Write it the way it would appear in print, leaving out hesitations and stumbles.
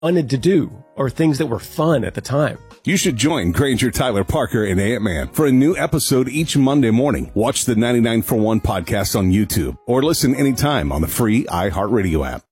wanted to do or things that were fun at the time. You should join Granger, Tyler, Parker, and Ant-Man for a new episode each Monday morning. Watch the 99 for 1 podcast on YouTube or listen anytime on the free iHeartRadio app.